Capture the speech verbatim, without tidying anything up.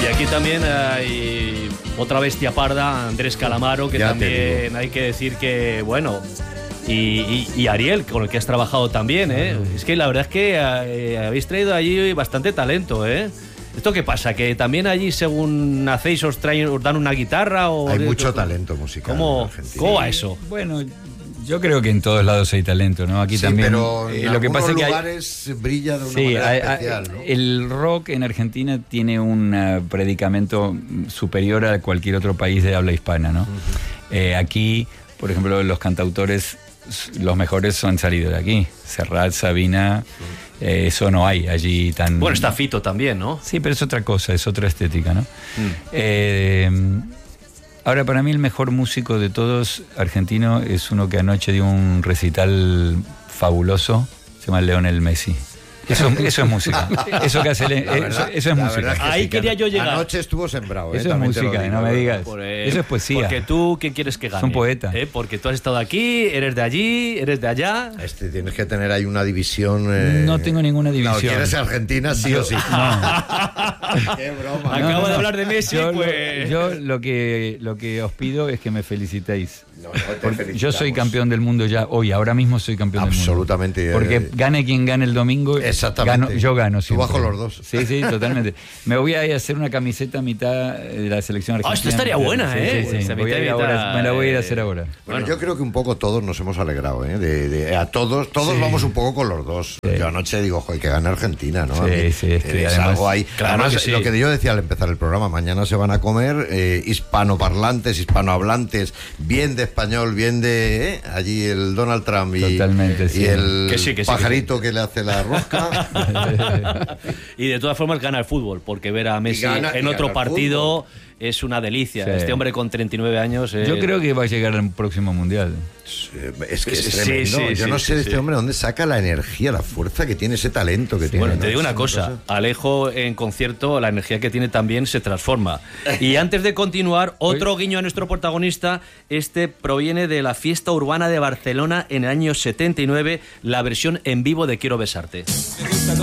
aquí también hay otra bestia parda, Andrés Calamaro, que Ya también hay que decir que, bueno, y, y, y Ariel, con el que has trabajado también, ¿eh? Es que la verdad es que eh, habéis traído allí bastante talento, ¿eh? ¿Esto qué pasa? ¿Que también allí, según nacéis, os, traen, os dan una guitarra? O hay mucho talento musical. ¿Cómo, ¿Cómo va eso? Bueno, yo creo que en todos lados hay talento, ¿no? Aquí sí, también. Pero en eh, lo que pasa es que lugares hay, brilla de una sí, manera hay, especial, hay, ¿no? El rock en Argentina tiene un uh, predicamento superior a cualquier otro país de habla hispana, ¿no? Uh-huh. Eh, aquí, por ejemplo, los cantautores, los mejores han salido de aquí. Serrat, Sabina. Uh-huh. Eh, eso no hay allí tan... Bueno, está Fito también, ¿no? Sí, pero es otra cosa, es otra estética, ¿no? Mm. Eh, ahora, para mí el mejor músico de todos argentino es uno que anoche dio un recital fabuloso, se llama Lionel Messi. Eso, eso es música. Eso que hace le, verdad, eso, eso es música. Es que ahí sí, quería yo llegar. Anoche estuvo sembrado. Eso ¿eh? es música, no me digas. Por, eh, eso es poesía. Porque tú, ¿quién quieres que gane? Son poetas. ¿Eh? Porque tú has estado aquí, eres de allí, eres de allá. Este, tienes que tener ahí una división. Eh... No tengo ninguna división. No, quieres Argentina sí o sí. No. Qué broma. Acabo no, no, de hablar de Messi, yo, pues. Yo lo que, lo que os pido es que me felicitéis. No, no te yo soy campeón del mundo ya hoy, ahora mismo soy campeón Absolutamente, del mundo. Absolutamente. Porque gane quien gane el domingo, exactamente. Gano, yo gano siempre. Tú bajo los dos. Sí, sí, totalmente. Me voy a ir a hacer una camiseta a mitad de la selección argentina. Oh, esto estaría buena, sí, ¿eh? Sí, sí, sí. Voy a ir ahora, me la voy a ir a hacer ahora. Bueno, bueno, yo creo que un poco todos nos hemos alegrado, ¿eh? De, de, a todos, todos sí. Vamos un poco con los dos. Sí. Yo anoche digo, joder, que gane Argentina, ¿no? Sí, mí, sí, es que es además, algo ahí. Claro además, que sí. Lo que yo decía al empezar el programa, mañana se van a comer eh, hispanoparlantes, hispanohablantes, bien de español, bien de ¿eh? Allí el Donald Trump y, Totalmente, sí. y el que sí, que sí, pajarito que, sí. que le hace la rosca. Y de todas formas gana el fútbol, porque ver a Messi gana, en otro partido es una delicia. Sí. Este hombre con treinta y nueve años... Eh... Yo creo que va a llegar al próximo Mundial. Es que es sí, tremendo. Sí, Yo sí, no sí, sé de sí. este hombre dónde saca la energía, la fuerza que tiene, ese talento que sí, tiene. Bueno, ¿no? te digo una cosa, Alejo en concierto, la energía que tiene también se transforma. Y antes de continuar, otro guiño a nuestro protagonista, este proviene de la fiesta urbana de Barcelona en el año setenta y nueve, la versión en vivo de Quiero Besarte.